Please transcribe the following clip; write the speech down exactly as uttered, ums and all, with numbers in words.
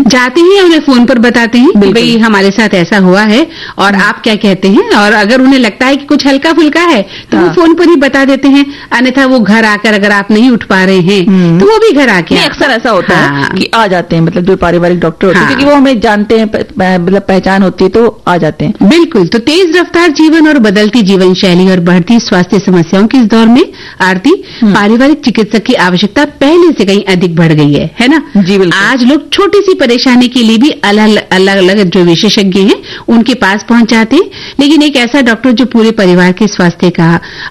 जाते हैं, उन्हें फोन पर बताते हैं कि भाई हमारे साथ ऐसा हुआ है और आप क्या कहते हैं, और अगर उन्हें लगता है कि कुछ हल्का फुल्का है तो हाँ। वो फोन पर ही बता देते हैं, अन्यथा वो घर आकर अगर आप नहीं उठ पा रहे हैं तो वो भी घर आके अक्सर ऐसा होता हाँ। है कि आ जाते हैं, मतलब जो पारिवारिक डॉक्टर होते हैं हाँ। क्योंकि वो हमें जानते हैं, मतलब पहचान होती है तो आ जाते हैं। बिल्कुल। तो तेज रफ्तार जीवन और बदलती जीवन शैली और बढ़ती स्वास्थ्य समस्याओं के इस दौर में आरती, पारिवारिक चिकित्सक की आवश्यकता पहले से कहीं अधिक बढ़ गई है, है ना? जी बिल्कुल। आज लोग छोटी सी परेशानी के लिए भी अलग अलग अलग जो विशेषज्ञ हैं उनके पास पहुंच जाते हैं, लेकिन एक ऐसा डॉक्टर जो पूरे परिवार के स्वास्थ्य का